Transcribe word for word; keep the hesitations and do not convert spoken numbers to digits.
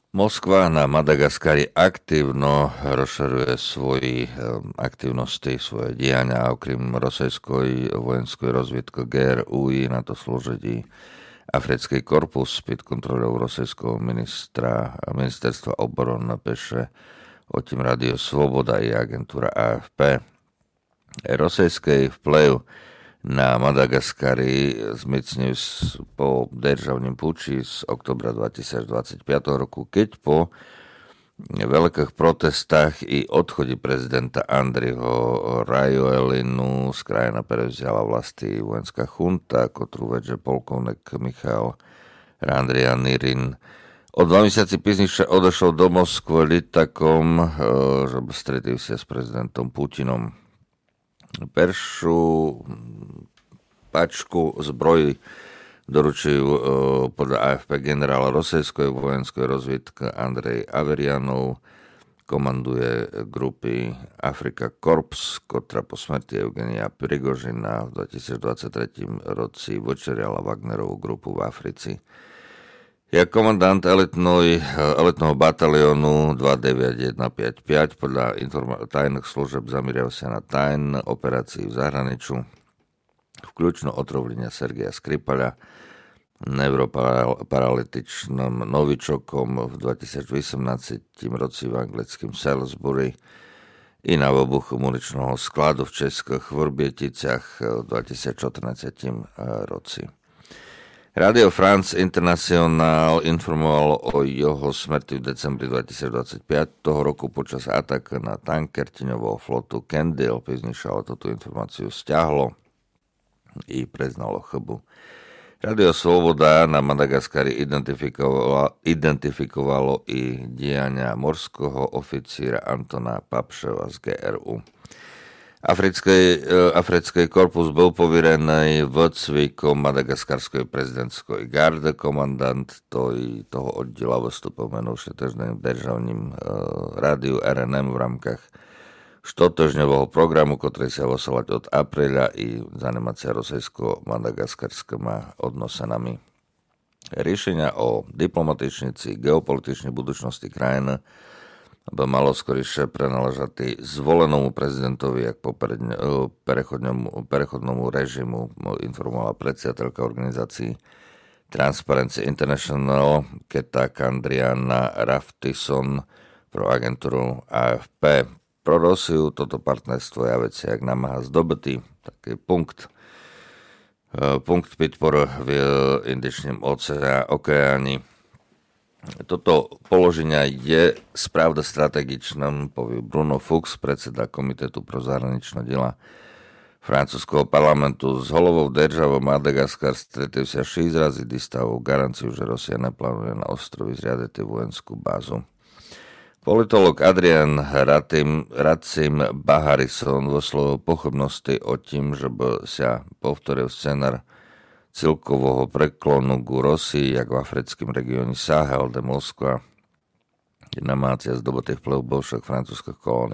Moskva na Madagaskari aktívno rozširuje svoje aktivnosti, svoje diania, okrem rosejskoj vojenskoj rozviedky G R U I, na to slúži Africký korpus pod kontrolou rosejského ministra, ministerstva obrany peše o tým Radio Svoboda i agentúra A F P. Rosejský vplyv na Madagaskari zmocnil po državním puči z oktobra dvetisícdvadsaťpäť roku, keď po veľkých protestách i odchode prezidenta Andriho Rajoelinu z krajina prevzala vlasti vojenská chunta, ktorú vedže polkovník Michal Randrianirin. O dva mesiaci písnejšie odošol do Moskvy litakom, že stretil sa s prezidentom Putinom. Peršu pačku zbroji doručujú e, podľa A F P generál rosejskej vojenskej rozviedky Andrej Averianov, komanduje grupy Afrika Korps, ktorá po smrti Evgenia Prigožina v dvetisícdvadsaťtri roci vočeriala Wagnerovú grupu v Africi. Je komandant elitnej, elitného batalionu dva deväť jeden päť päť, podľa informa- tajných služeb zameriava sa na tajné operácie v zahraničiu, vključno otrovlenia Sergeja Skripala, neuroparalytičným novičokom v dvetisícosemnásť roci v anglickém Salisbury i na výbuchu muničného skladu v českých Vrběticách v dvetisícštrnásť roci. Radio France International informovalo o jeho smrti v decembri dvetisícdvadsaťpäť toho roku počas ataku na tanker tíňového flotu Kendal. Písnejšie ale túto informáciu stiahlo i priznalo chybu. Radio Svoboda na Madagaskari identifikovalo, identifikovalo i diania morského oficíra Antona Papševa z G R U. Africký, Africký korpus bol poverený výcvikom Madagaskarskej prezidentskej gardy. Komandant toho oddiela vystupil menovšie týždňovým državním rádiu R N M v rámkach štotožňového programu, ktorý sa vysielať od apríla i zanimácia rosejsko-madagaskarskými odnosenami. Riešenia o diplomatičnici geopolitičnej budúcnosti krajiny by malo skorišie prenáležať zvolenému prezidentovi, jak po prechodnomu, prechodnomu režimu informovala predsiateľka organizácií Transparency International Keta Kandriana Raftison pro agentúru A F P. Pro Rosiu toto partnerstvo je veci, jak namáha zdobitý taký punkt, punkt podporu v Indičnom oceáni. Toto položenia je spravda strategičným, povie Bruno Fuchs, predseda Komitetu pro zahraničné diela francúzského parlamentu. S hlavou državou Madagaskar stretil sa šesť razy distavou garanciu, že Rusia neplánuje na ostrovi zriadiť vojenskú bázu. Politolog Adrian Ratim, Racim Baharison vyslovil pochybnosti o tým, že by sa povtoril scenár celkového preklonu k Rusii, jak v africkém regióne Sahel, kde Moskva je namácia zdobitých vplyv bivších francúzskych kolónií.